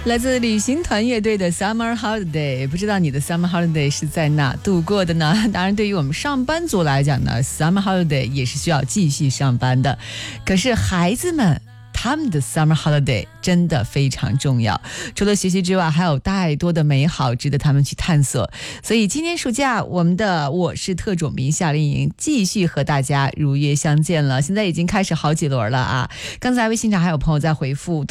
来自旅行团乐队的 Summer Holiday， 不知道你的 Summer Holiday 是在哪度过的呢？当然对于我们上班族来讲呢， Summer Holiday 也是需要继续上班的，可是孩子们他们的 Summer Holiday 真的非常重要，除了学习之外还有太多的美好值得他们去探索。所以今年暑假我们的我是特种兵夏令营继续和大家如约相见了，现在已经开始好几轮了啊！刚才微信上还有朋友在回复